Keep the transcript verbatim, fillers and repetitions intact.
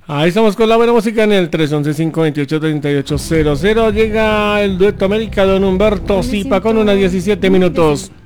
Ahí estamos con la buena música en el tres once, cinco veintiocho, treinta y ocho cero cero. Llega el dueto América, don Humberto Zipa con unas diecisiete minutos.